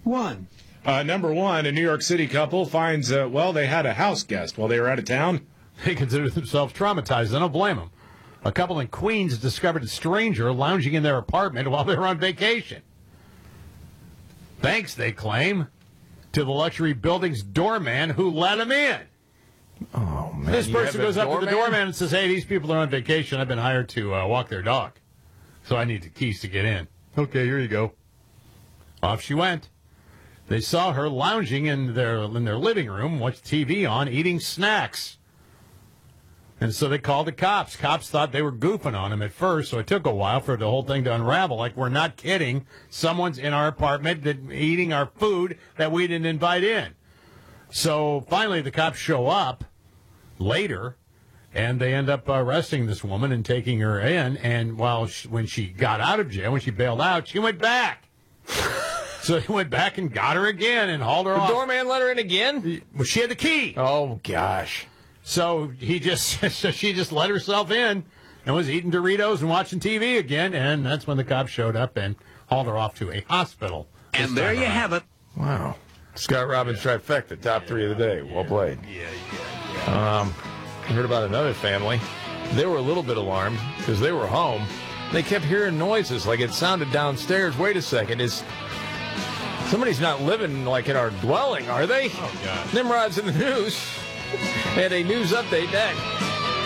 One. Number one, a New York City couple finds, they had a house guest while they were out of town. They consider themselves traumatized. I don't blame them. A couple in Queens discovered a stranger lounging in their apartment while they were on vacation. Thanks, they claim, to the luxury building's doorman who let them in. Oh, man. This person goes up to the doorman and says, hey, these people are on vacation. I've been hired to walk their dog, so I need the keys to get in. Okay, here you go. Off she went. They saw her lounging in their living room, watched TV on, eating snacks. And so they called the cops. Cops thought they were goofing on him at first, so it took a while for the whole thing to unravel. Like, we're not kidding. Someone's in our apartment eating our food that we didn't invite in. So finally the cops show up later, and they end up arresting this woman and taking her in. And when she got out of jail, when she bailed out, she went back. So he went back and got her again and hauled her off. The doorman let her in again? Well, she had the key. Oh, gosh. So she just let herself in and was eating Doritos and watching TV again, and that's when the cops showed up and hauled her off to a hospital. And there you have it. Wow. Scott Robbins trifecta, top three of the day. Well played. I heard about another family. They were a little bit alarmed because they were home. They kept hearing noises like it sounded downstairs. Wait a second. Somebody's not living like in our dwelling, are they? Oh, God. Nimrod's in the news. Had a news update next.